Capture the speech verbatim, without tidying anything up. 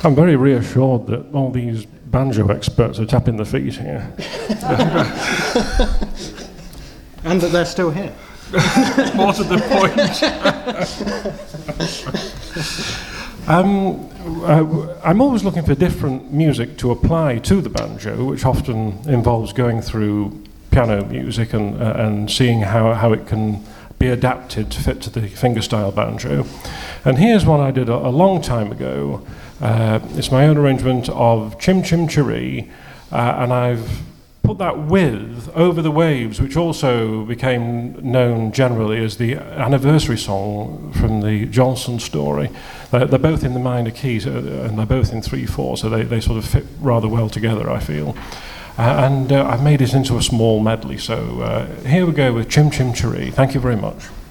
I'm very reassured that all these banjo experts are tapping their feet here. And that they're still here. More to the point. um, uh, I'm always looking for different music to apply to the banjo, which often involves going through piano music and, uh, and seeing how, how it can be adapted to fit to the fingerstyle banjo. And here's one I did a, a long time ago. Uh, it's my own arrangement of Chim Chim Cheree, uh, and I've put that with Over the Waves, which also became known generally as the anniversary song from the Johnson story. They're, they're both in the minor keys, uh, and they're both in three four, so they, they sort of fit rather well together, I feel. Uh, and uh, I've made it into a small medley, so uh, here we go with Chim Chim Cheree. Thank you very much.